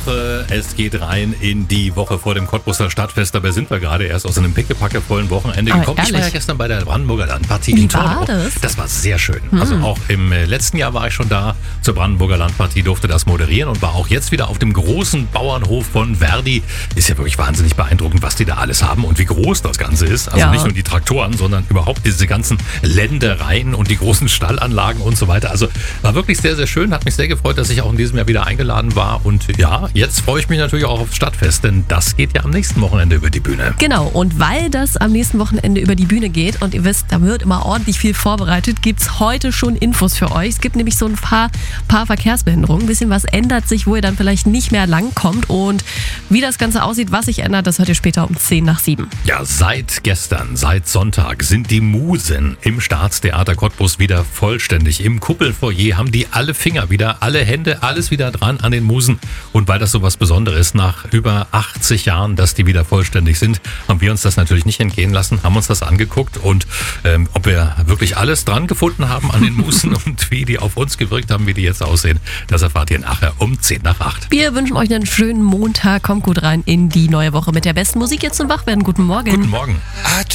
Woche. Es geht rein in die Woche vor dem Cottbuser Stadtfest. Dabei sind wir gerade erst aus einem pickepackevollen Wochenende gekommen. Ich war ja gestern bei der Brandenburger Landpartie in Torgau. Das war sehr schön. Also auch im letzten Jahr war ich schon da zur Brandenburger Landpartie, durfte das moderieren und war auch jetzt wieder auf dem großen Bauernhof von Verdi. Ist ja wirklich wahnsinnig beeindruckend, was die da alles haben und wie groß das Ganze ist. Also nicht nur die Traktoren, sondern überhaupt diese ganzen Ländereien und die großen Stallanlagen und so weiter. Also war wirklich sehr, sehr schön. Hat mich sehr gefreut, dass ich auch in diesem Jahr wieder eingeladen war. Und ja, jetzt freue ich mich natürlich auch aufs Stadtfest, denn das geht ja am nächsten Wochenende über die Bühne. Genau, und weil das am nächsten Wochenende über die Bühne geht und ihr wisst, da wird immer ordentlich viel vorbereitet, gibt es heute schon Infos für euch. Es gibt nämlich so ein paar Verkehrsbehinderungen. Ein bisschen was ändert sich, wo ihr dann vielleicht nicht mehr langkommt. Und wie das Ganze aussieht, was sich ändert, das hört ihr später um 6:10. Ja, seit gestern, seit Sonntag sind die Musen im Staatstheater Cottbus wieder vollständig. Im Kuppelfoyer haben die alle Finger wieder, alle Hände, alles wieder dran an den Musen. Und weil das so was Besonderes ist, nach über 80 Jahren, dass die wieder vollständig sind, haben wir uns das natürlich nicht entgehen lassen, haben uns das angeguckt und ob wir wirklich alles dran gefunden haben an den Musen und wie die auf uns gewirkt haben, wie die jetzt aussehen, das erfahrt ihr nachher um 7:50. Wir wünschen euch einen schönen Montag. Kommt gut rein in die neue Woche mit der besten Musik jetzt zum Wachwerden. Guten Morgen. Guten Morgen.